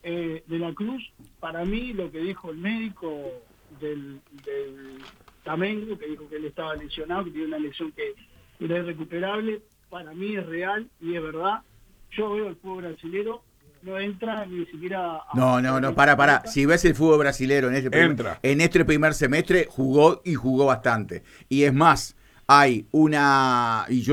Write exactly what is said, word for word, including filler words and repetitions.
eh, de la Cruz, para mí lo que dijo el médico del, del Flamengo, que dijo que él estaba lesionado, que tiene una lesión que era irrecuperable, para mí es real y es verdad. Yo veo el fútbol brasilero, no entra ni siquiera a... No, no, no, para, para. Si ves el fútbol brasilero en este, primer, Entra. en este primer semestre, jugó y jugó bastante. Y es más, hay una... Y yo